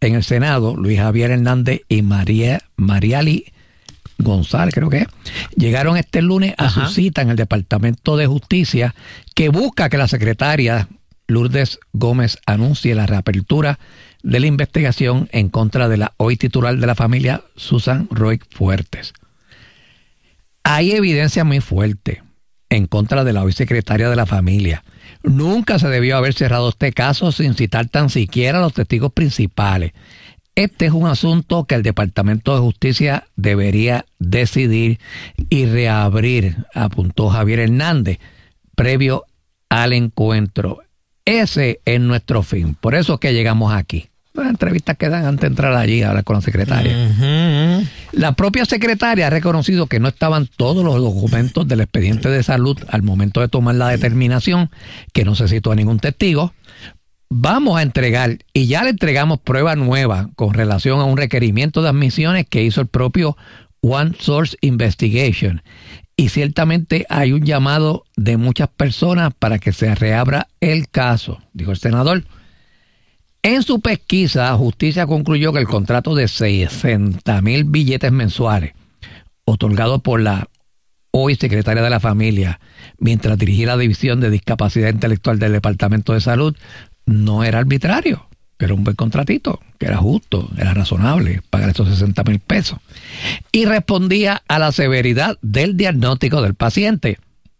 en el Senado, Luis Javier Hernández y Mariali González, creo que es, llegaron este lunes a su cita en el Departamento de Justicia, que busca que la secretaria Lourdes Gómez anuncie la reapertura de la investigación en contra de la hoy titular de la familia, Susan Roig Fuertes. Hay evidencia muy fuerte en contra de la hoy secretaria de la familia. Nunca se debió haber cerrado este caso sin citar tan siquiera a los testigos principales. Este es un asunto que el Departamento de Justicia debería decidir y reabrir, apuntó Javier Hernández, previo al encuentro. Ese es nuestro fin. Por eso es que llegamos aquí. Las entrevistas que dan antes de entrar allí a hablar con la secretaria. La propia secretaria ha reconocido que no estaban todos los documentos del expediente de salud al momento de tomar la determinación, que no se citó a ningún testigo. Vamos a entregar, y ya le entregamos prueba nueva con relación a un requerimiento de admisiones que hizo el propio One Source Investigation. Y ciertamente hay un llamado de muchas personas para que se reabra el caso, dijo el senador. En su pesquisa, Justicia concluyó que el contrato de 60,000 billetes mensuales, otorgado por la hoy secretaria de la familia, mientras dirigía la División de Discapacidad Intelectual del Departamento de Salud, no era arbitrario, que era un buen contratito, que era justo, era razonable pagar esos 60,000 pesos. Y respondía a la severidad del diagnóstico del paciente.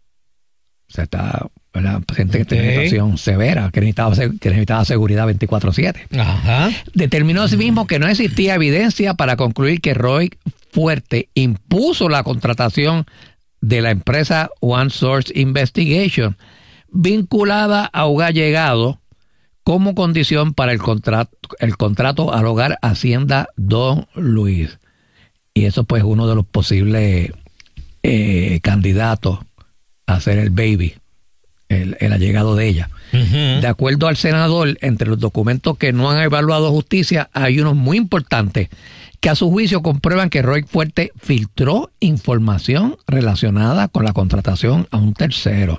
O sea, está la paciente que tenía una situación severa, que necesitaba seguridad 24/7. Determinó asimismo que no existía evidencia para concluir que Roig Fuertes impuso la contratación de la empresa One Source Investigation, vinculada a un allegado, como condición para el contrato al hogar Hacienda Don Luis. Y eso pues uno de los posibles candidatos a ser el baby, el allegado de ella. De acuerdo al senador, entre los documentos que no han evaluado justicia, hay unos muy importantes que a su juicio comprueban que Roig Fuertes filtró información relacionada con la contratación a un tercero.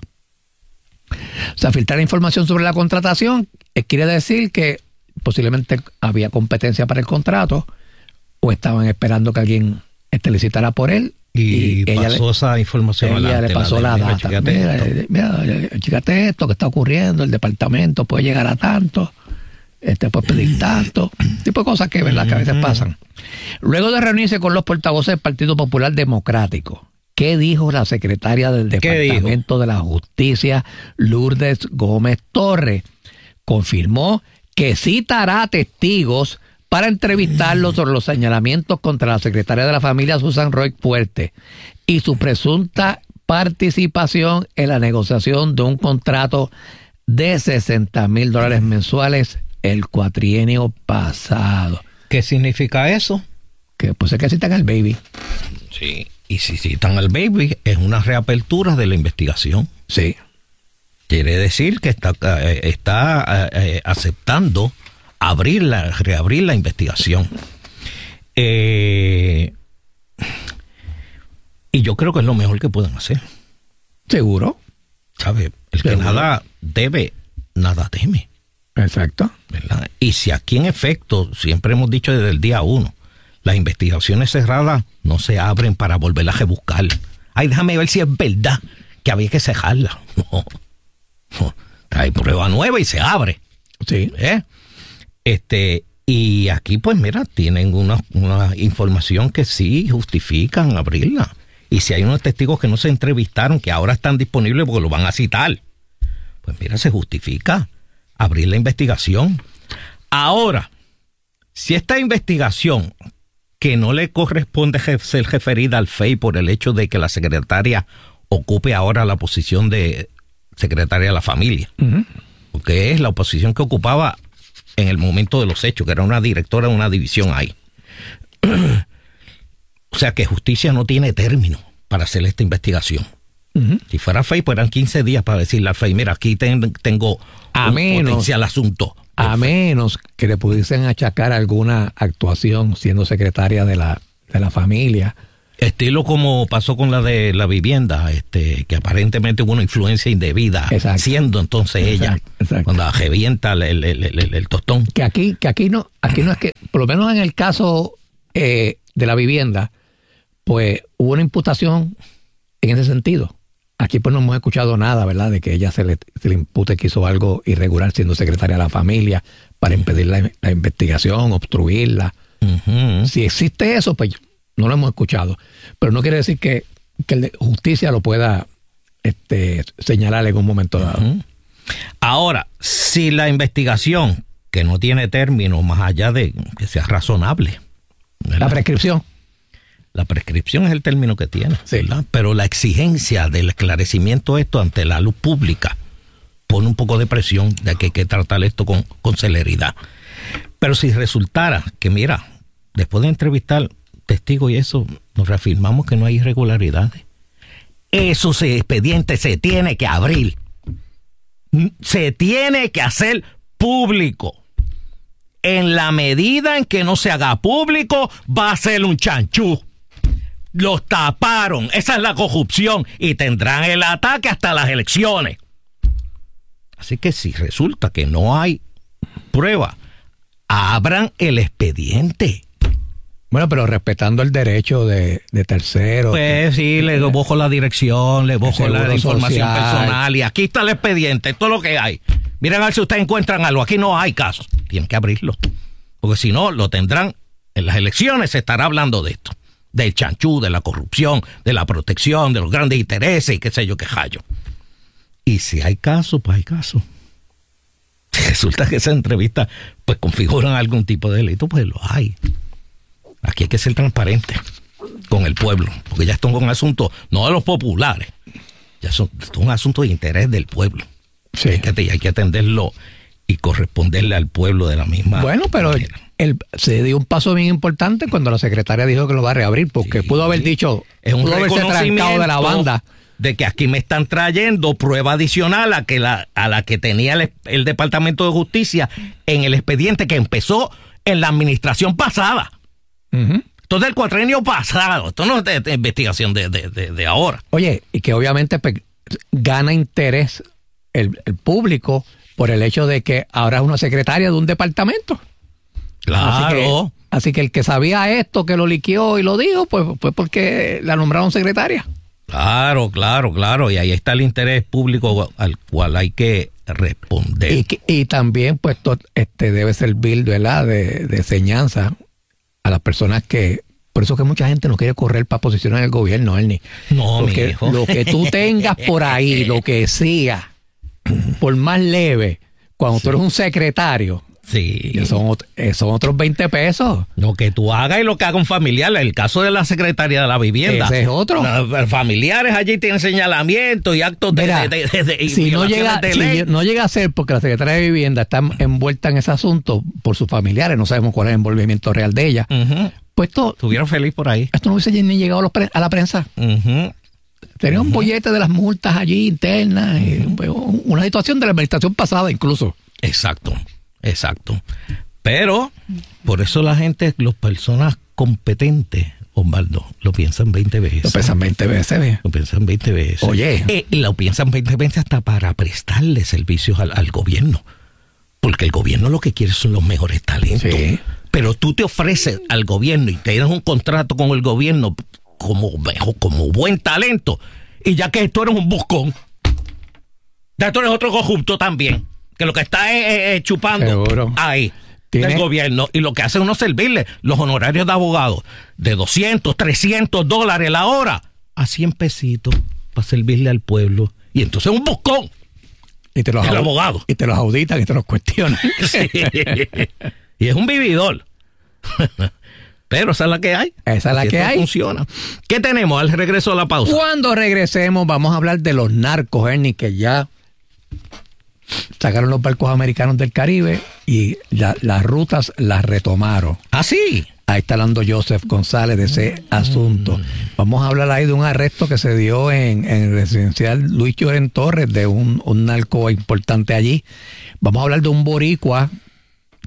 O sea, filtrar información sobre la contratación quiere decir que posiblemente había competencia para el contrato, o estaban esperando que alguien licitara por él. Y pasó esa información. Ella le pasó la data. Mira, chécate esto que está ocurriendo, el departamento puede llegar a tanto, puede pedir tanto, tipo de cosas que, ¿verdad?, que a veces pasan. Luego de reunirse con los portavoces del Partido Popular Democrático, ¿qué dijo la secretaria del Departamento de la Justicia, Lourdes Gómez Torres? Confirmó que citará testigos para entrevistarlos sobre los señalamientos contra la secretaria de la familia, Susan Roig Fuertes, y su presunta participación en la negociación de un contrato de $60,000 mensuales el cuatrienio pasado. ¿Qué significa eso? Que pues es que citan al baby. Sí, y si citan al baby es una reapertura de la investigación. Sí. Quiere decir que está aceptando reabrir la investigación. Y yo creo que es lo mejor que pueden hacer. ¿Seguro? ¿Sabe? El que nada debe, nada teme. Exacto. ¿Verdad? Y si aquí en efecto, siempre hemos dicho desde el día 1, las investigaciones cerradas no se abren para volverla a rebuscar. Ay, déjame ver si es verdad que había que cerrarla. No. Trae prueba nueva y se abre. Sí. Y aquí pues mira, tienen una información que sí justifican abrirla. Y si hay unos testigos que no se entrevistaron, que ahora están disponibles porque lo van a citar, pues mira, se justifica abrir la investigación. Ahora, si esta investigación, que no le corresponde ser referida al FEI por el hecho de que la secretaria ocupe ahora la posición de secretaria de la familia, porque es la posición que ocupaba en el momento de los hechos, que era una directora de una división ahí. O sea que justicia no tiene término para hacer esta investigación. Si fuera FEI, pues eran 15 días para decirle al FEI, mira, aquí tengo un potencial asunto. A menos que le pudiesen achacar alguna actuación siendo secretaria de la familia. Estilo como pasó con la de la vivienda, que aparentemente hubo una influencia indebida, exacto, siendo entonces ella, exacto, cuando revienta el tostón. Que aquí no es que, por lo menos en el caso de la vivienda, pues hubo una imputación en ese sentido. Aquí pues no hemos escuchado nada, ¿verdad?, de que ella se le impute que hizo algo irregular siendo secretaria de la familia para impedir la investigación, obstruirla. Uh-huh. Si existe eso, pues no lo hemos escuchado. Pero no quiere decir que el de justicia lo pueda señalar en un momento dado. Uh-huh. Ahora, si la investigación, que no tiene término más allá de que sea razonable, ¿verdad? La prescripción. La prescripción es el término que tiene, sí, ¿verdad? Pero la exigencia del esclarecimiento de esto ante la luz pública pone un poco de presión de que hay que tratar esto con celeridad. Pero si resultara que, mira, después de entrevistar testigos y eso, nos reafirmamos que no hay irregularidades, esos expedientes se tiene que abrir. Se tiene que hacer público. En la medida en que no se haga público, va a ser un chanchú. Los taparon. Esa es la corrupción. Y tendrán el ataque hasta las elecciones. Así que si resulta que no hay prueba, abran el expediente. Bueno, pero respetando el derecho de terceros. Pues sí, le bojo la dirección, le bojo la información personal. Y aquí está el expediente. Esto es lo que hay. Miren a ver si ustedes encuentran algo. Aquí no hay casos. Tienen que abrirlo. Porque si no, lo tendrán. En las elecciones se estará hablando de esto. Del chanchú, de la corrupción, de la protección, de los grandes intereses y qué sé yo, qué hallo. Y si hay casos, pues hay casos. Si resulta que esa entrevista pues configuran algún tipo de delito, pues lo hay. Aquí hay que ser transparente con el pueblo, porque ya esto es un asunto no de los populares, ya esto es un asunto de interés del pueblo. Sí. Hay que atenderlo y corresponderle al pueblo de la misma Bueno, pero se dio un paso bien importante cuando la secretaria dijo que lo va a reabrir, porque sí, pudo haber dicho, es un pudo haberse trancado de la banda. De que aquí me están trayendo prueba adicional a la que tenía el Departamento de Justicia en el expediente que empezó en la administración pasada. Uh-huh. Esto es del cuatrienio pasado, esto no es de investigación de ahora. Oye, y que obviamente pues, gana interés el público por el hecho de que ahora es una secretaria de un departamento. Claro. Así que el que sabía esto, que lo liqueó y lo dijo, pues fue porque la nombraron secretaria. Claro. Y ahí está el interés público al cual hay que responder. Y también, pues, debe servir, ¿verdad?, de enseñanza a las personas que... Por eso que mucha gente no quiere correr para posicionar en el gobierno, Ernie. No, porque mi hijo. Lo que tú tengas por ahí, lo que sea, por más leve, cuando tú eres un secretario... Sí. Son otros 20 pesos. Lo que tú hagas y lo que haga un familiar. El caso de la Secretaría de la Vivienda. Ese es otro. Los familiares allí tienen señalamientos y actos si no llega a ser porque la Secretaría de Vivienda está envuelta en ese asunto por sus familiares, no sabemos cuál es el envolvimiento real de ella, uh-huh, pues estuvieron feliz por ahí. Esto no hubiese ni llegado a la prensa. Uh-huh. Tenía un bollete de las multas allí internas, una situación de la administración pasada incluso. Exacto. Pero, por eso las personas competentes, Osvaldo, lo piensan 20 veces. Lo piensan 20 veces. Oye. Lo piensan 20 veces hasta para prestarle servicios al gobierno. Porque el gobierno lo que quiere son los mejores talentos. Sí. Pero tú te ofreces al gobierno y tienes un contrato con el gobierno como buen talento. Y ya que tú eres un buscón, ya tú eres otro corrupto también. Que lo que está es chupando. Seguro. Ahí del gobierno, y lo que hace es uno servirle los honorarios de abogados de $200, $300 la hora a 100 pesitos para servirle al pueblo, y entonces un buscón el abogado y te los auditan y te los cuestionan. Sí. Y es un vividor. Pero esa es la que hay. Esa es la que hay. Funciona. ¿Qué tenemos al regreso de la pausa? Cuando regresemos vamos a hablar de los narcos, Ernie, que ya sacaron los barcos americanos del Caribe y las rutas las retomaron. ¿Ah, sí? Ahí está hablando Joseph González de ese asunto. Vamos a hablar ahí de un arresto que se dio en el residencial Luis Llorén Torres, de un narco importante allí. Vamos a hablar de un boricua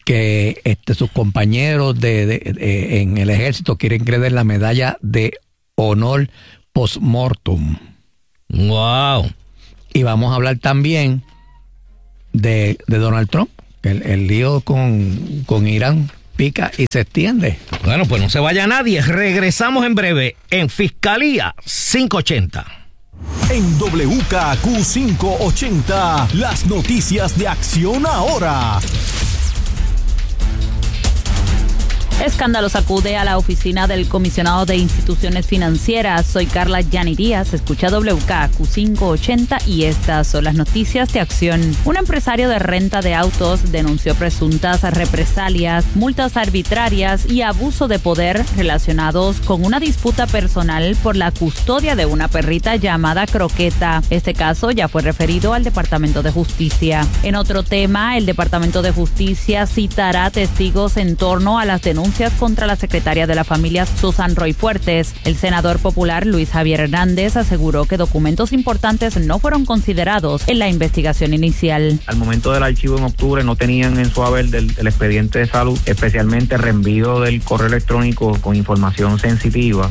que sus compañeros en el ejército quieren creer la medalla de honor post-mortem. Wow. Y vamos a hablar también de Donald Trump, que el lío con Irán pica y se extiende. Bueno, pues no se vaya nadie. Regresamos en breve en Fiscalía 580. En WKQ 580, las noticias de Acción Ahora. Escándalo sacude a la oficina del comisionado de instituciones financieras. Soy Carla Yani Díaz, escucha WKQ 580 y estas son las noticias de Acción. Un empresario de renta de autos denunció presuntas represalias, multas arbitrarias y abuso de poder relacionados con una disputa personal por la custodia de una perrita llamada Croqueta. Este caso ya fue referido al Departamento de Justicia. En otro tema, el Departamento de Justicia citará testigos en torno a las denuncias contra la secretaria de la familia Susan Roy Fuertes. El senador popular Luis Javier Hernández aseguró que documentos importantes no fueron considerados en la investigación inicial. Al momento del archivo en octubre no tenían en su haber del expediente de salud, especialmente reenvío del correo electrónico con información sensitiva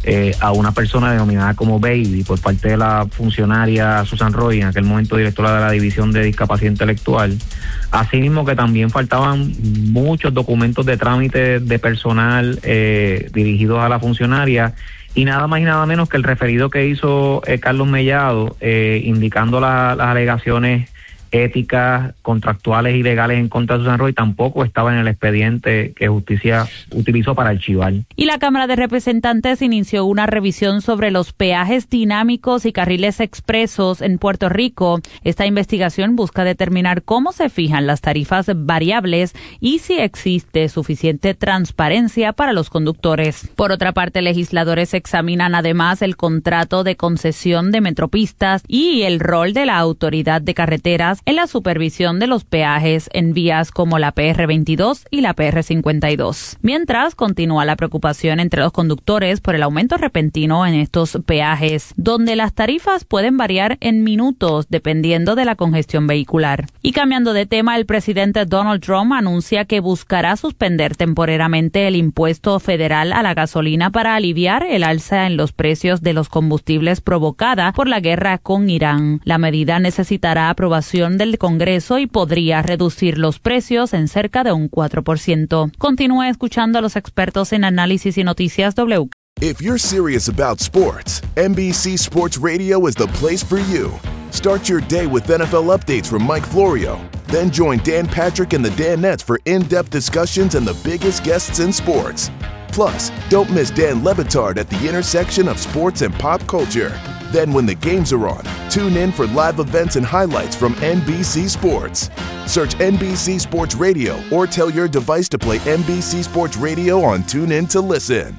a una persona denominada como Baby por parte de la funcionaria Susan Roy, en aquel momento directora de la División de Discapacidad Intelectual. Asimismo que también faltaban muchos documentos de trámite de personal dirigidos a la funcionaria y nada más y nada menos que el referido que hizo Carlos Mellado indicando las alegaciones éticas, contractuales y legales en contra de Susan Roy tampoco estaba en el expediente que Justicia utilizó para archivar. Y la Cámara de Representantes inició una revisión sobre los peajes dinámicos y carriles expresos en Puerto Rico. Esta investigación busca determinar cómo se fijan las tarifas variables y si existe suficiente transparencia para los conductores. Por otra parte, legisladores examinan además el contrato de concesión de Metropistas y el rol de la Autoridad de Carreteras en la supervisión de los peajes en vías como la PR22 y la PR52. Mientras, continúa la preocupación entre los conductores por el aumento repentino en estos peajes, donde las tarifas pueden variar en minutos dependiendo de la congestión vehicular. Y cambiando de tema, el presidente Donald Trump anuncia que buscará suspender temporariamente el impuesto federal a la gasolina para aliviar el alza en los precios de los combustibles provocada por la guerra con Irán. La medida necesitará aprobación del Congreso y podría reducir los precios en cerca de un 4%. Continúe escuchando a los expertos en análisis y noticias W. If you're serious about sports, NBC Sports Radio is the place for you. Start your day with NFL updates from Mike Florio. Then join Dan Patrick and the Danettes for in-depth discussions and the biggest guests in sports. Plus, don't miss Dan Le Batard at the intersection of sports and pop culture. Then when the games are on, tune in for live events and highlights from NBC Sports. Search NBC Sports Radio or tell your device to play NBC Sports Radio on TuneIn to listen.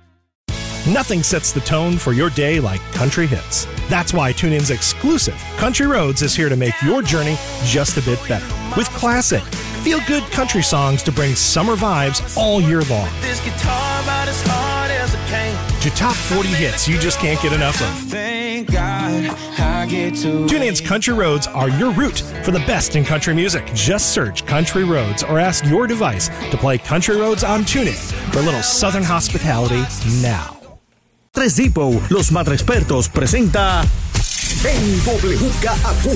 Nothing sets the tone for your day like country hits. That's why TuneIn's exclusive Country Roads is here to make your journey just a bit better. With classic, feel-good country songs to bring summer vibes all year long. This guitar about as hard as a pain. To top 40 hits you just can't get enough of. Thank God I get to. TuneIn's Country Roads are your route for the best in country music. Just search Country Roads or ask your device to play Country Roads on TuneIn for a little southern hospitality now. Tres Depot, los Madreexpertos presenta en WKQ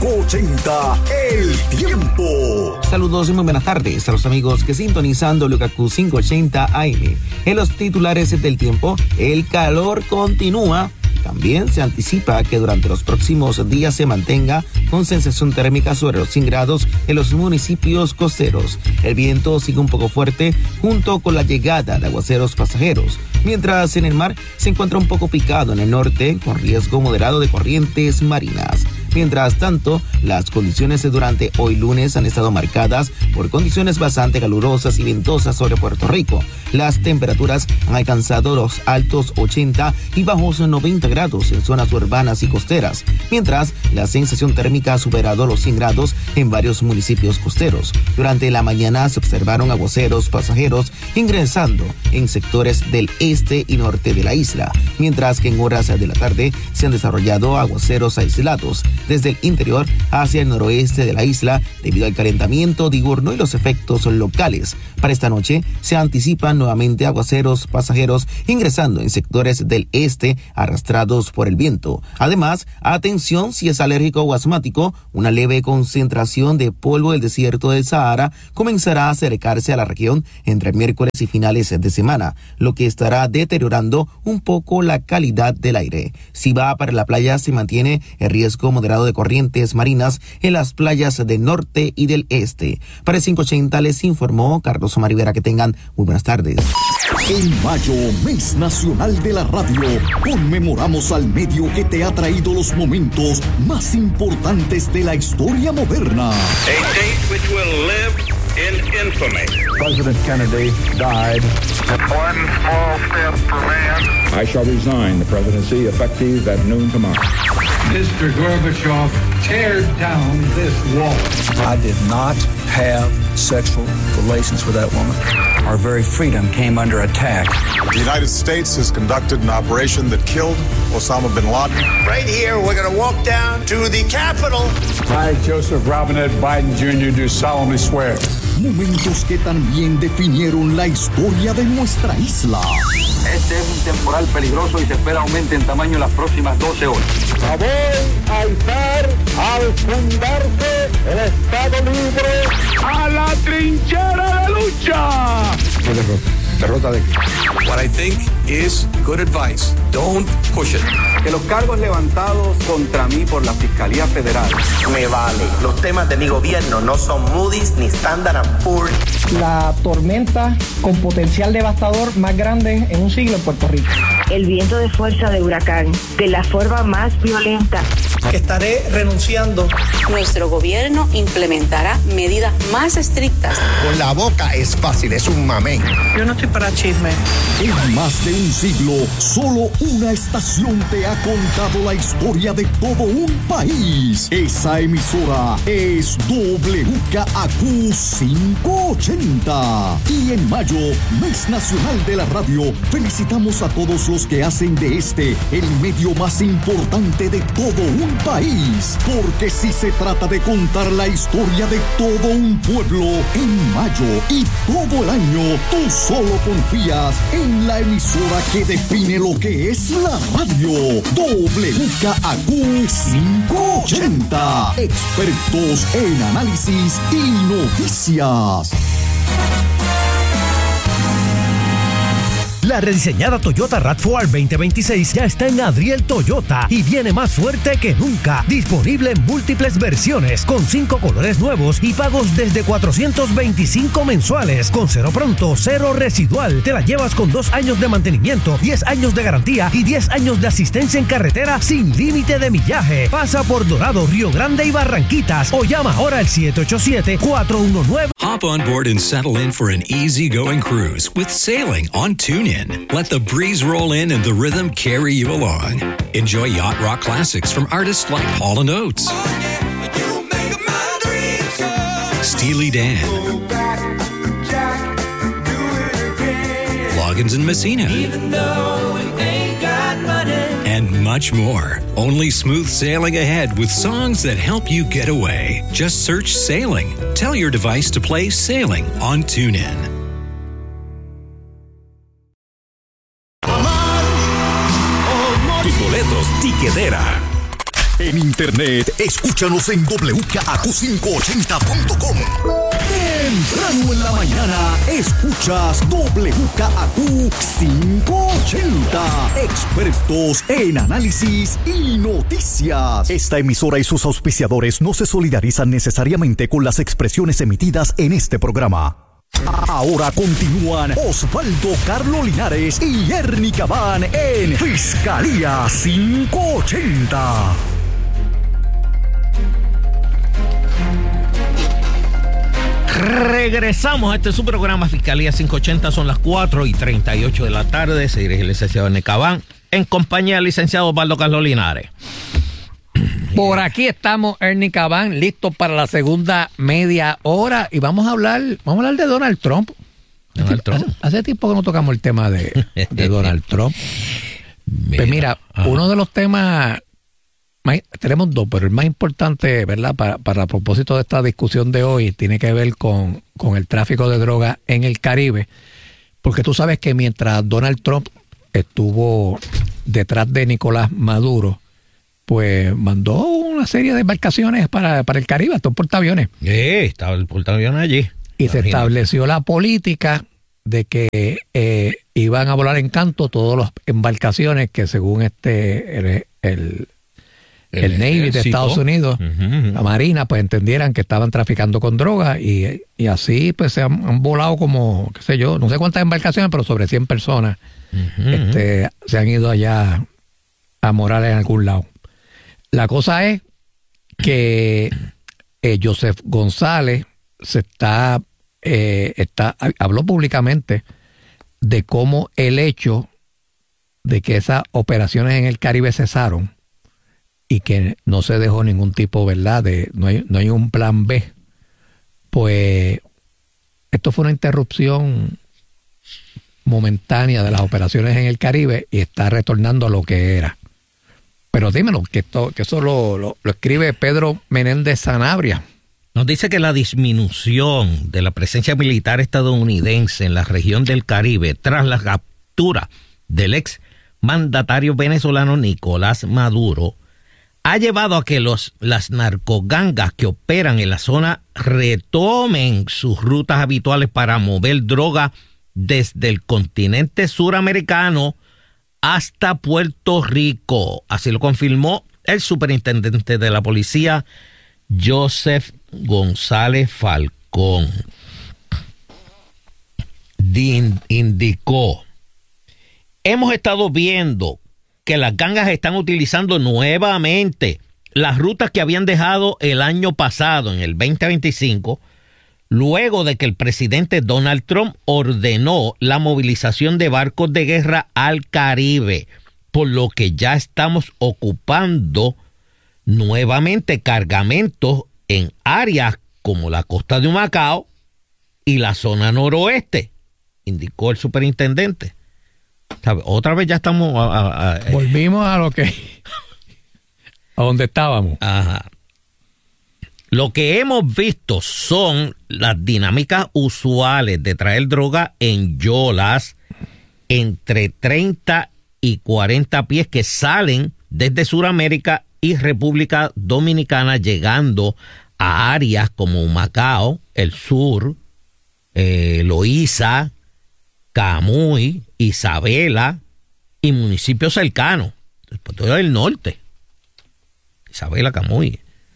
580 El Tiempo. Saludos y muy buenas tardes a los amigos que sintonizan WKQ 580 AM. En los titulares del tiempo, el calor continúa. También se anticipa que durante los próximos días se mantenga con sensación térmica sobre los 100 grados en los municipios costeros. El viento sigue un poco fuerte junto con la llegada de aguaceros pasajeros, mientras en el mar se encuentra un poco picado en el norte con riesgo moderado de corrientes marinas. Mientras tanto, las condiciones durante hoy lunes han estado marcadas por condiciones bastante calurosas y ventosas sobre Puerto Rico. Las temperaturas han alcanzado los altos 80 y bajos 90 grados en zonas urbanas y costeras, mientras la sensación térmica ha superado los 100 grados en varios municipios costeros. Durante la mañana se observaron aguaceros pasajeros ingresando en sectores del este y norte de la isla, mientras que en horas de la tarde se han desarrollado aguaceros aislados desde el interior hacia el noroeste de la isla debido al calentamiento diurno y los efectos locales. Para esta noche se anticipan nuevamente aguaceros pasajeros ingresando en sectores del este arrastrados por el viento. Además, atención si es alérgico o asmático, una leve concentración de polvo del desierto del Sahara comenzará a acercarse a la región entre miércoles y finales de semana, lo que estará deteriorando un poco la calidad del aire. Si va para la playa, se mantiene el riesgo moderado de corrientes marinas en las playas del norte y del este. Para el 580 les informó Carlos Omar Rivera. Que tengan muy buenas tardes. En mayo, mes nacional de la radio, conmemoramos al medio que te ha traído los momentos más importantes de la historia moderna. A date which will live in infamy. President Kennedy died. One small step for man. I shall resign the presidency effective at noon tomorrow. Mr. Gorbachev, tear down this wall. I did not have sexual relations with that woman. Our very freedom came under attack. The United States has conducted an operation that killed Osama bin Laden. Right here, we're going to walk down to the Capitol. I, Joseph Robinette Biden Jr., do solemnly swear. Momentos que también definieron la historia de nuestra isla. Este es un temporal peligroso y se espera aumente en tamaño en las próximas 12 horas. Voy a izar al fundarse el Estado Libre a la trinchera de lucha. ¿Qué derrota? ¿Derrota de qué? What I think is good advice. Don't push it. Que los cargos levantados contra mí por la Fiscalía Federal. Me vale. Los temas de mi gobierno no son Moody's ni Standard & Poor's. La tormenta con potencial devastador más grande en un siglo en Puerto Rico. El viento de fuerza de huracán, de la forma más violenta. Que estaré renunciando. Nuestro gobierno implementará medidas más estrictas. Con la boca es fácil, es un mamey. Yo no estoy para chisme. En más de un siglo, solo una estación te ha contado la historia de todo un país. Esa emisora es WKAQ 580. Y en mayo, mes nacional de la radio, felicitamos a todos los que hacen de este el medio más importante de todo un país. Porque si se trata de contar la historia de todo un pueblo, en mayo y todo el año, tú solo confías en la emisora que define lo que es la radio. WKAQ 580. Expertos en análisis y noticias. La rediseñada Toyota RAV4 2026 ya está en Adriel Toyota y viene más fuerte que nunca. Disponible en múltiples versiones, con 5 colores nuevos y pagos desde $425 mensuales, con cero pronto, cero residual. Te la llevas con 2 años de mantenimiento, 10 años de garantía y 10 años de asistencia en carretera sin límite de millaje. Pasa por Dorado, Río Grande y Barranquitas o llama ahora al 787-419. Hop on board and settle in for an easy-going cruise with sailing on TuneIn. Let the breeze roll in and the rhythm carry you along. Enjoy yacht rock classics from artists like Hall & Oates, Steely Dan, Loggins and Messina, and much more. Only smooth sailing ahead with songs that help you get away. Just search Sailing. Tell your device to play Sailing on TuneIn. Tus boletos, tiquetera. En internet, escúchanos en WKAQ580.com. Temprano en la mañana, escuchas WKAQ 580. Expertos en análisis y noticias. Esta emisora y sus auspiciadores no se solidarizan necesariamente con las expresiones emitidas en este programa. Ahora continúan Osvaldo Carlo Linares y Ernie Cabán en Fiscalía 580. Regresamos a este su programa Fiscalía 580. Son las 4:38 de la tarde. Se dirige el licenciado Ernie Cabán en compañía del licenciado Osvaldo Carlo Linares. Por aquí estamos, Ernie Cabán, listos para la segunda media hora y vamos a hablar de Donald Trump. Hace tiempo que no tocamos el tema de Donald Trump. Pues mira, uno de los temas tenemos dos, pero el más importante, ¿verdad? Para propósito de esta discusión de hoy, tiene que ver con el tráfico de droga en el Caribe, porque tú sabes que mientras Donald Trump estuvo detrás de Nicolás Maduro, pues mandó una serie de embarcaciones para el Caribe, estos portaaviones. Estaba el portaaviones allí. Y se estableció la política de que iban a volar en canto todas las embarcaciones que según el Navy de Estados Unidos, la Marina, pues entendieran que estaban traficando con droga y así pues se han volado como, qué sé yo, no sé cuántas embarcaciones, pero sobre 100 personas se han ido allá a morar en algún lado. La cosa es que Joseph González habló públicamente de cómo el hecho de que esas operaciones en el Caribe cesaron y que no se dejó ningún tipo, ¿verdad? No hay un plan B. Pues esto fue una interrupción momentánea de las operaciones en el Caribe y está retornando a lo que era. Pero dímelo, que eso lo escribe Pedro Menéndez Sanabria. Nos dice que la disminución de la presencia militar estadounidense en la región del Caribe tras la captura del ex mandatario venezolano Nicolás Maduro ha llevado a que las narcogangas que operan en la zona retomen sus rutas habituales para mover droga desde el continente suramericano hasta Puerto Rico. Así lo confirmó el superintendente de la policía, Joseph González Falcón. Indicó: hemos estado viendo que las gangas están utilizando nuevamente las rutas que habían dejado el año pasado, en el 2025, luego de que el presidente Donald Trump ordenó la movilización de barcos de guerra al Caribe, por lo que ya estamos ocupando nuevamente cargamentos en áreas como la costa de Humacao y la zona noroeste, indicó el superintendente. ¿Sabe? Otra vez ya estamos... Volvimos a donde estábamos. Ajá. Lo que hemos visto son las dinámicas usuales de traer droga en yolas entre 30 y 40 pies que salen desde Sudamérica y República Dominicana, llegando a áreas como Humacao, el sur, Loíza, Camuy, Isabela y municipios cercanos, después todo el norte, Isabela, Camuy.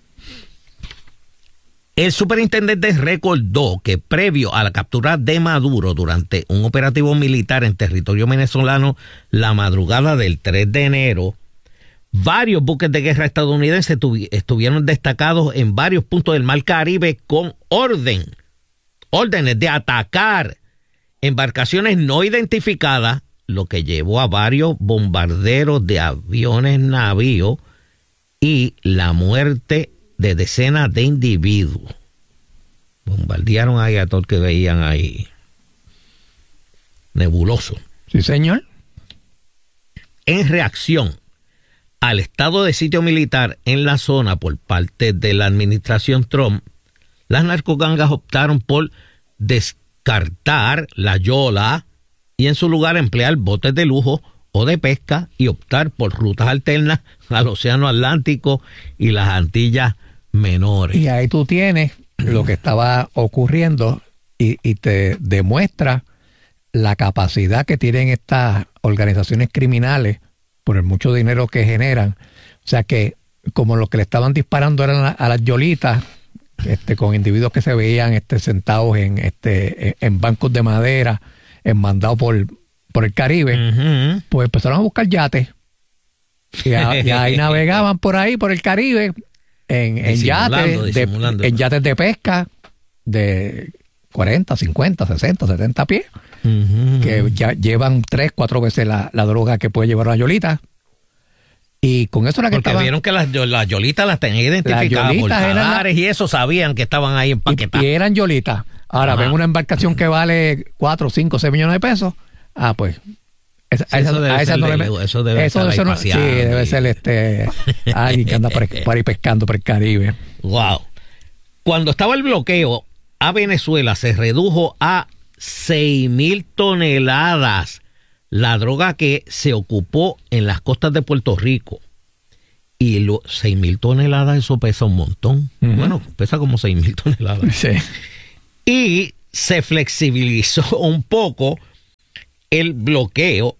El superintendente recordó que previo a la captura de Maduro durante un operativo militar en territorio venezolano la madrugada del 3 de enero, varios buques de guerra estadounidenses estuvieron destacados en varios puntos del Mar Caribe con órdenes de atacar embarcaciones no identificadas, lo que llevó a varios bombarderos de aviones navíos y la muerte de decenas de individuos. Bombardearon ahí a todo el que veían ahí. Nebuloso. Sí, señor. En reacción al estado de sitio militar en la zona por parte de la administración Trump, las narcogangas optaron por descartar la yola y en su lugar emplear botes de lujo o de pesca y optar por rutas alternas al Océano Atlántico y las Antillas Menores. Y ahí tú tienes lo que estaba ocurriendo y te demuestra la capacidad que tienen estas organizaciones criminales por el mucho dinero que generan. O sea que como lo que le estaban disparando eran a las yolitas, con individuos que se veían sentados en bancos de madera, mandados por el Caribe, pues empezaron a buscar yates. Y ahí navegaban por ahí, por el Caribe, en yates de pesca de 40, 50, 60, 70 pies, que ya llevan 3, 4 veces la droga que puede llevar una yolita. Y con eso porque vieron que las yolitas las tenían identificadas por radares y eso, sabían que estaban ahí empaquetadas. Y eran yolitas. Ahora ven una embarcación que vale 4, 5, 6 millones de pesos. Pues Eso debe ser alguien que anda por ahí pescando por el Caribe. Wow. Cuando estaba el bloqueo a Venezuela se redujo a 6,000 toneladas la droga que se ocupó en las costas de Puerto Rico. Y 6,000 toneladas, eso pesa un montón. Bueno, pesa como 6,000 toneladas. Sí. Y se flexibilizó un poco el bloqueo.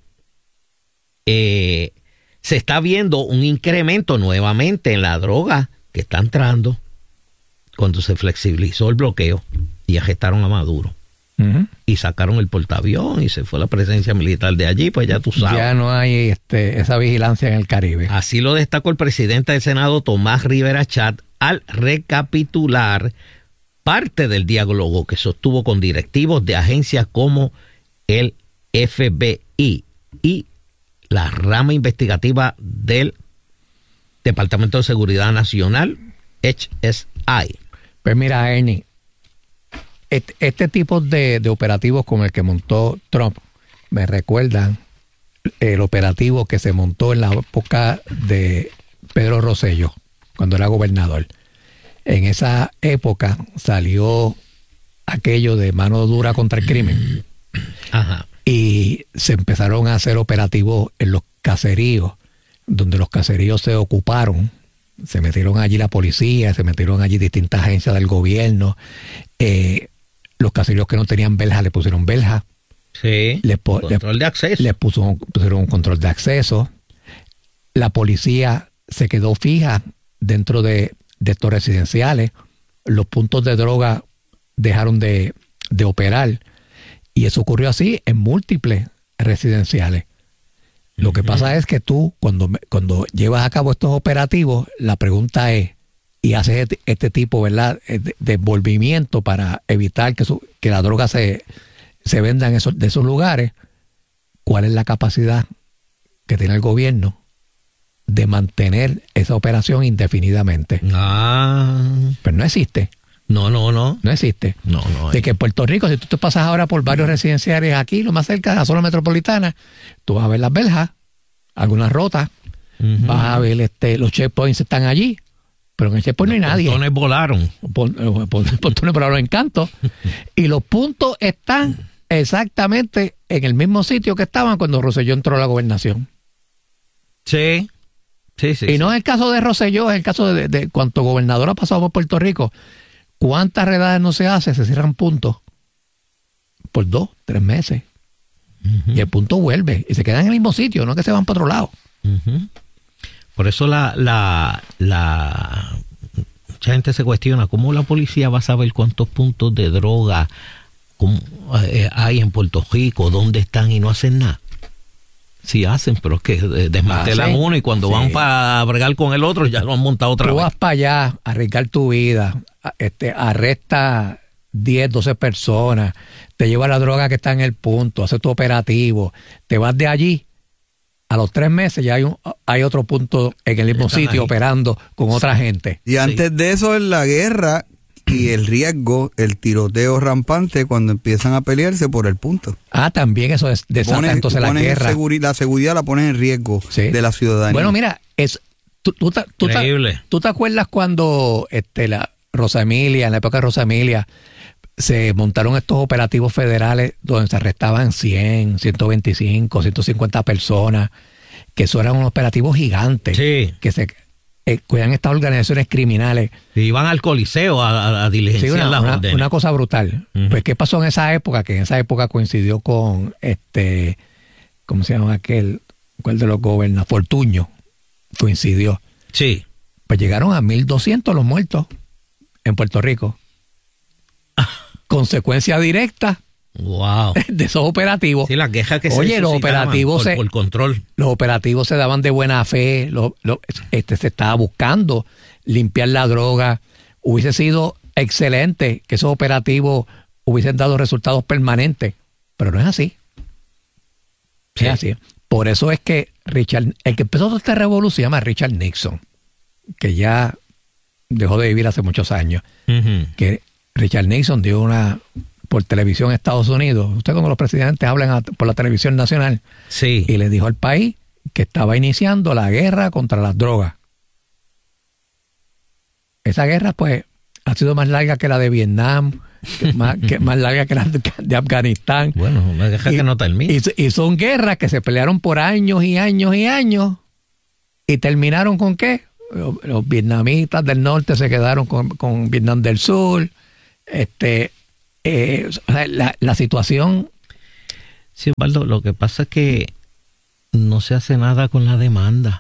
Se está viendo un incremento nuevamente en la droga que está entrando cuando se flexibilizó el bloqueo y arrestaron a Maduro. Y sacaron el portaavión y se fue la presencia militar de allí, pues ya tú sabes. Ya no hay esa vigilancia en el Caribe. Así lo destacó el presidente del Senado, Tomás Rivera Chat, al recapitular parte del diálogo que sostuvo con directivos de agencias como el FBI y la rama investigativa del Departamento de Seguridad Nacional, HSI. Pues mira, Ernie, este tipo de operativos como el que montó Trump me recuerdan el operativo que se montó en la época de Pedro Rosselló, cuando era gobernador. En esa época salió aquello de mano dura contra el crimen. Ajá. Y se empezaron a hacer operativos en los caseríos, donde los caseríos se ocuparon. Se metieron allí la policía, se metieron allí distintas agencias del gobierno. Los caseríos que no tenían verja le pusieron verja. Sí, control de acceso. Le pusieron un control de acceso. La policía se quedó fija dentro de estos residenciales. Los puntos de droga dejaron de operar. Y eso ocurrió así en múltiples residenciales. Lo que pasa es que tú, cuando llevas a cabo estos operativos, la pregunta es, y haces este tipo, ¿verdad?, de envolvimiento para evitar que la droga se venda de esos lugares, ¿cuál es la capacidad que tiene el gobierno de mantener esa operación indefinidamente? Pero no existe. No existe. No. De que en Puerto Rico, si tú te pasas ahora por varios residenciales aquí, lo más cerca de la zona metropolitana, tú vas a ver las verjas, algunas rotas, vas a ver los checkpoints están allí, pero en el checkpoint no hay nadie. Los pontones volaron. Pontones volaron en canto. Y los puntos están exactamente en el mismo sitio que estaban cuando Rosselló entró a la gobernación. Sí. Y no es el caso de Rosselló, es el caso de cuánto gobernador ha pasado por Puerto Rico. ¿Cuántas redades no se hace? Se cierran puntos por 2, 3 meses. Y el punto vuelve. Y se quedan en el mismo sitio, no que se van para otro lado. Por eso mucha gente se cuestiona cómo la policía va a saber cuántos puntos de droga hay en Puerto Rico, dónde están, y no hacen nada. Sí hacen, pero es que desmantelan uno y cuando van para bregar con el otro ya lo han montado otra vez. Tú vas para allá a arriesgar tu vida, arresta 10, 12 personas, te lleva la droga que está en el punto, hace tu operativo, te vas de allí, a los 3 meses ya hay otro punto en el mismo sitio operando con otra gente. Y antes de eso, en la guerra y el riesgo, el tiroteo rampante cuando empiezan a pelearse por el punto. También eso es desata entonces la guerra. La seguridad la pones en riesgo de la ciudadanía. Bueno, mira, ¿tú te acuerdas cuando la Rosa Emilia, en la época de Rosa Emilia, se montaron estos operativos federales donde se arrestaban 100, 125, 150 personas, que eso eran unos operativos gigantes, que se cuidan estas organizaciones criminales. Y iban al Coliseo a diligenciar las órdenes. Una cosa brutal. Pues, ¿qué pasó en esa época? Que en esa época coincidió con ¿cómo se llama aquel? ¿Cuál de los gobernadores? Fortuño coincidió. Sí. Pues llegaron a 1,200 los muertos en Puerto Rico. Consecuencia directa de esos operativos. Sí, la queja que los operativos por control. Los operativos se daban de buena fe, se estaba buscando limpiar la droga. Hubiese sido excelente que esos operativos hubiesen dado resultados permanentes, pero no es así. Es así. Por eso es que el que empezó toda esta revolución se llama Richard Nixon, que ya dejó de vivir hace muchos años. Que Richard Nixon dio una por televisión en Estados Unidos. Usted cuando los presidentes hablan por la televisión nacional. Sí. Y le dijo al país que estaba iniciando la guerra contra las drogas. Esa guerra, pues, ha sido más larga que la de Vietnam, más larga que la de Afganistán. Bueno, una guerra que no termina. Y son guerras que se pelearon por años y años y años. ¿Y terminaron con qué? Los vietnamitas del norte se quedaron con Vietnam del sur. La situación. Sí, Osvaldo, lo que pasa es que no se hace nada con la demanda.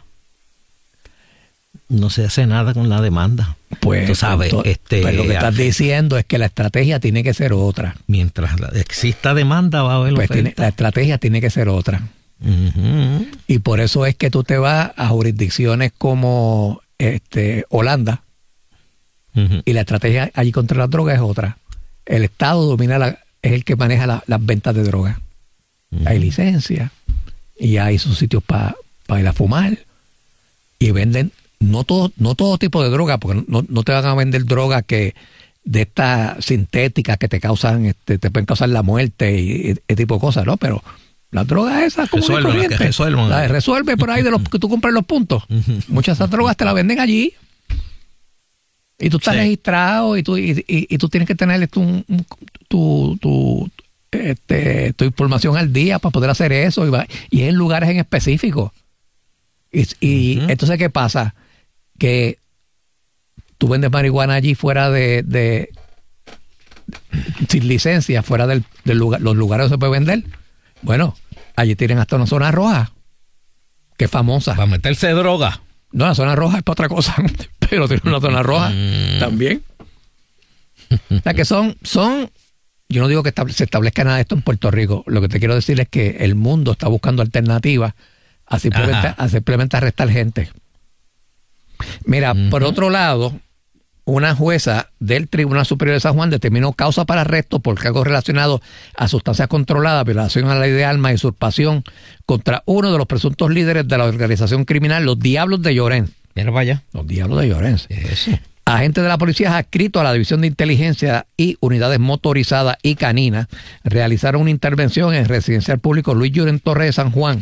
No se hace nada con la demanda. Pues, tú sabes, pues lo que estás diciendo es que la estrategia tiene que ser otra. Mientras exista demanda va a haber oferta. La estrategia tiene que ser otra. Uh-huh. Y por eso es que tú te vas a jurisdicciones como Holanda, uh-huh, y la estrategia allí contra la droga es otra. El Estado domina es el que maneja las ventas de droga. Uh-huh. Hay licencia y hay sus sitios para ir a fumar y venden no todo tipo de droga, porque no te van a vender droga que de estas sintéticas que te causan te pueden causar la muerte y ese tipo de cosas, ¿no? Pero las drogas esas como resuelve por ahí de los que tú compras los puntos. Uh-huh. Muchas de esas drogas te las venden allí y tú estás registrado y tú tienes que tener tu información al día para poder hacer eso y en lugares en específico. Y uh-huh, entonces, ¿qué pasa? Que tú vendes marihuana allí fuera de sin licencia, fuera del lugar, los lugares donde se puede vender. Bueno, allí tienen hasta una zona roja, que es famosa. ¿Para meterse droga? No, la zona roja es para otra cosa, pero tiene una zona roja también. O sea que son, yo no digo que se establezca nada de esto en Puerto Rico. Lo que te quiero decir es que el mundo está buscando alternativas a simplemente arrestar gente. Mira, uh-huh, por otro lado, una jueza del Tribunal Superior de San Juan determinó causa para arresto por cargos relacionados a sustancias controladas, violación a la ley de armas y usurpación contra uno de los presuntos líderes de la organización criminal, los Diablos de Llorens. Mira, vaya. Los Diablos de Llorens. Eso. Agentes de la policía adscritos a la División de Inteligencia y unidades motorizadas y caninas realizaron una intervención en el residencial público Luis Llorens Torres de San Juan,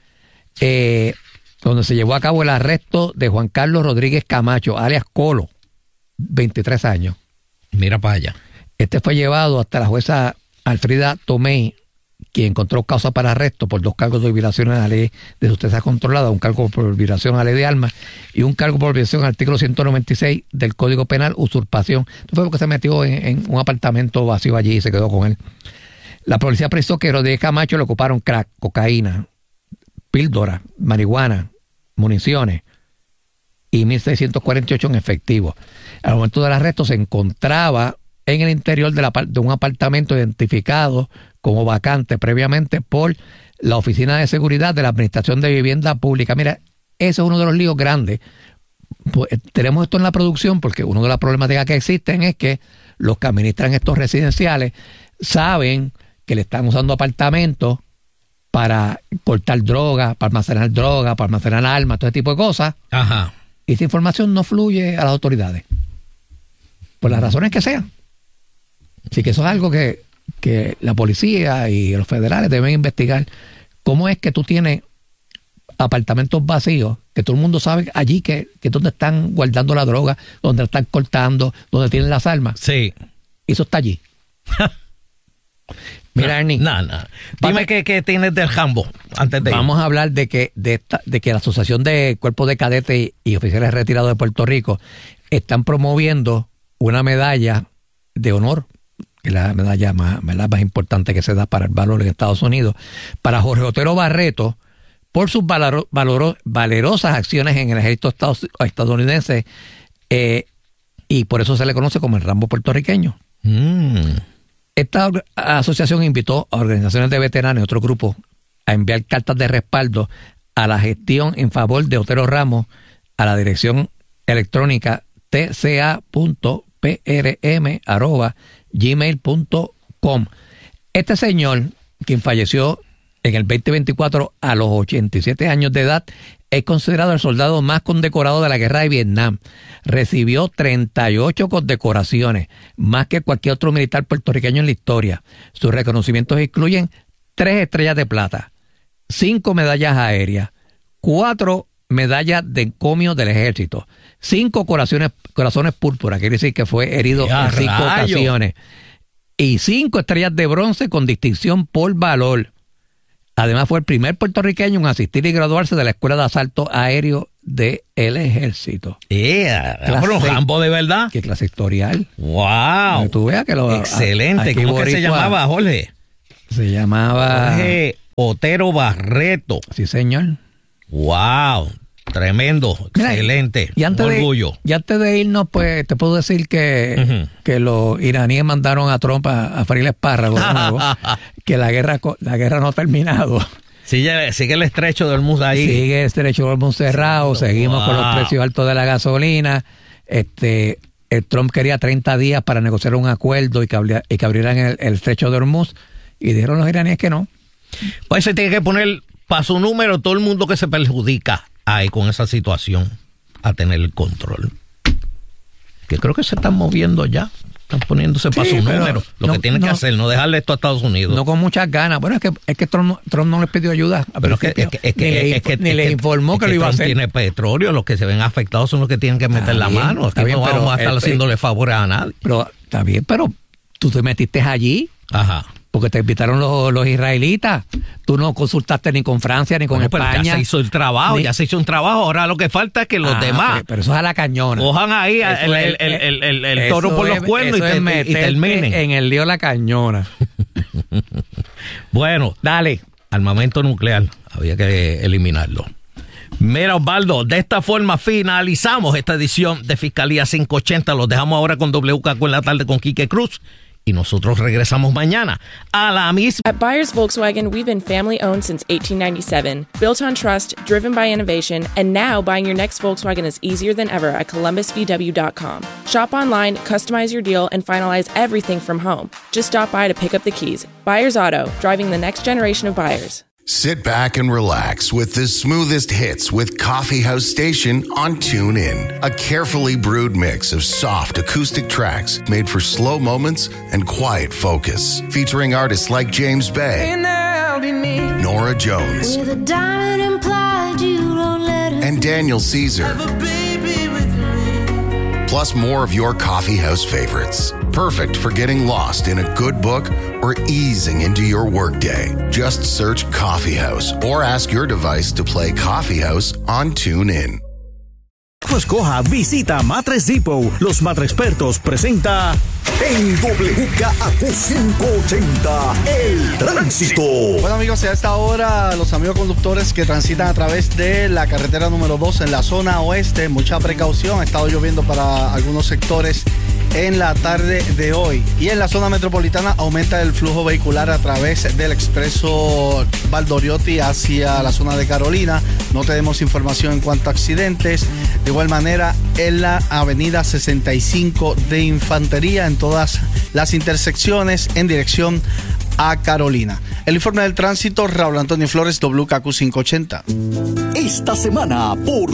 donde se llevó a cabo el arresto de Juan Carlos Rodríguez Camacho, alias Colo, 23 años. Mira para allá. Fue llevado hasta la jueza Alfrida Tomei, quien encontró causa para arresto por 2 cargos de violación a la ley de sustancias controladas, un cargo por violación a la ley de armas y un cargo por violación al artículo 196 del Código Penal, usurpación. Esto fue porque se metió en un apartamento vacío allí y se quedó con él. La policía precisó que Rodríguez Camacho le ocuparon crack, cocaína, píldora, marihuana, municiones y 1.648 en efectivo. Al momento del arresto se encontraba en el interior de un apartamento identificado como vacante previamente por la Oficina de Seguridad de la Administración de Vivienda Pública. Mira, ese es uno de los líos grandes. Pues, tenemos esto en la producción porque uno de las problemáticas que existen es que los que administran estos residenciales saben que le están usando apartamentos para cortar droga, para almacenar armas, todo ese tipo de cosas. Ajá. Y esa información no fluye a las autoridades, por las razones que sean. Así que eso es algo que la policía y los federales deben investigar. ¿Cómo es que tú tienes apartamentos vacíos, que todo el mundo sabe allí que es donde están guardando la droga, donde la están cortando, donde tienen las armas? Sí. Y eso está allí. Mira, Ernie. No. Dime qué tienes del Jambo antes de ir. Vamos a hablar de que la Asociación de Cuerpos de Cadetes y Oficiales Retirados de Puerto Rico están promoviendo una medalla de honor, que es la medalla más importante que se da para el valor en Estados Unidos, para Jorge Otero Barreto, por sus valerosas acciones en el ejército estadounidense, y por eso se le conoce como el Rambo puertorriqueño. Esta asociación invitó a organizaciones de veteranos y otros grupos a enviar cartas de respaldo a la gestión en favor de Otero Ramos a la dirección electrónica tca.prm@gmail.com. Este señor, quien falleció en el 2024 a los 87 años de edad, es considerado el soldado más condecorado de la guerra de Vietnam. Recibió 38 condecoraciones, más que cualquier otro militar puertorriqueño en la historia. Sus reconocimientos incluyen 3 estrellas de plata, 5 medallas aéreas, 4 medallas de encomio del ejército, 5 corazones púrpura, quiere decir que fue herido en 5 ocasiones, y 5 estrellas de bronce con distinción por valor. Además, fue el primer puertorriqueño en asistir y graduarse de la Escuela de Asalto Aéreo del Ejército. Pero Rambo de verdad. Qué clase historial. ¡Wow! Tú veas que excelente. ¿Cómo que se llamaba, Jorge? Se llamaba Jorge Otero Barreto. Sí, señor. ¡Wow! Tremendo, mira, excelente, y antes orgullo. Y antes de irnos, pues te puedo decir que los iraníes mandaron a Trump a freír espárragos de nuevo, que la guerra no ha terminado. Sigue el estrecho de Hormuz ahí. Sigue el estrecho de Hormuz cerrado, seguimos con los precios altos de la gasolina. El Trump quería 30 días para negociar un acuerdo y que abrieran el estrecho de Hormuz, y dijeron los iraníes que no. Pues se tiene que poner para su número todo el mundo que se perjudica ahí con esa situación a tener el control. Que creo que se están moviendo ya. Están poniéndose para su número. Lo que tienen que hacer, no dejarle esto a Estados Unidos. No con muchas ganas. Bueno, es que Trump no les pidió ayuda. Pero ni les informó que lo iba a hacer. Tiene petróleo, los que se ven afectados son los que tienen que meter la mano. Aquí no vamos a estar haciéndole favores a nadie. Pero está bien, pero tú te metiste allí. Ajá. Porque te invitaron los israelitas. Tú no consultaste ni con Francia ni con España. Pero ya se hizo el trabajo, ya se hizo un trabajo. Ahora lo que falta es que los demás. Pero eso es a la cañona. Cojan ahí el toro por los cuernos y terminen. En el lío la cañona. Bueno, dale. Armamento nuclear. Había que eliminarlo. Mira, Osvaldo, de esta forma finalizamos esta edición de Fiscalía 580. Los dejamos ahora con WKQ en la tarde con Quique Cruz. Y nosotros regresamos mañana a la misma. At Byers Volkswagen, we've been family owned since 1897, built on trust, driven by innovation, and now buying your next Volkswagen is easier than ever at ColumbusVW.com. Shop online, customize your deal, and finalize everything from home. Just stop by to pick up the keys. Byers Auto, driving the next generation of buyers. Sit back and relax with the smoothest hits with Coffee House Station on TuneIn. A carefully brewed mix of soft acoustic tracks made for slow moments and quiet focus. Featuring artists like James Bay, Nora Jones, and Daniel Caesar. Plus more of your coffee house favorites. Perfect for getting lost in a good book or easing into your workday. Just search Coffee House or ask your device to play Coffee House on TuneIn. Escoja, visita Matres Depot. Los Matrespertos presenta en WKAQ 580 El Tránsito. Bueno, amigos, a esta hora los amigos conductores que transitan a través de la carretera número 2 en la zona oeste, mucha precaución. Ha estado lloviendo para algunos sectores en la tarde de hoy. Y en la zona metropolitana aumenta el flujo vehicular a través del expreso Valdoriotti hacia la zona de Carolina. No tenemos información en cuanto a accidentes. De igual manera, en la avenida 65 de Infantería, en todas las intersecciones en dirección a Carolina. El informe del tránsito, Raúl Antonio Flores, WKAQ 580. Esta semana por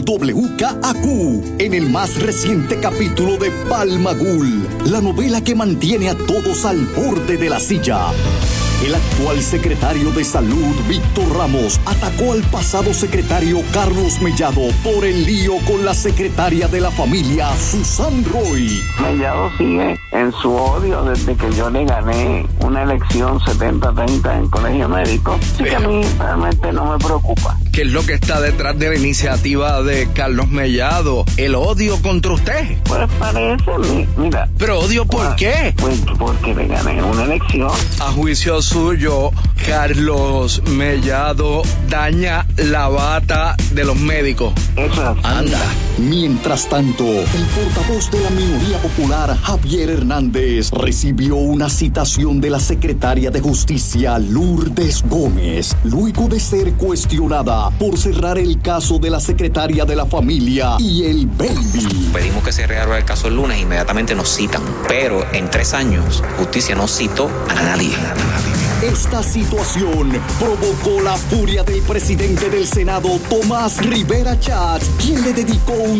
WKAQ, en el más reciente capítulo de Palmagul, la novela que mantiene a todos al borde de la silla. El actual secretario de Salud, Víctor Ramos, atacó al pasado secretario Carlos Mellado por el lío con la secretaria de la familia, Susan Roy. Mellado sigue en su odio desde que yo le gané una elección 70-30 en colegio médico. Así que a mí realmente no me preocupa. ¿Qué es lo que está detrás de la iniciativa de Carlos Mellado? ¿El odio contra usted? Pues parece, mira. ¿Pero odio por qué? Pues porque le gané una elección. A juicio suyo, Carlos Mellado daña la bata de los médicos. Eso es. Anda. Mientras tanto, el portavoz de la minoría popular, Javier Hernández, recibió una citación de la secretaria de Justicia, Lourdes Gómez, luego de ser cuestionada por cerrar el caso de la secretaria de la familia y el baby. Pedimos que se reabra el caso el lunes, inmediatamente nos citan, pero en 3 años, Justicia no citó a nadie. Esta situación provocó la furia del presidente del Senado, Tomás Rivera Chatz, quien le dedicó un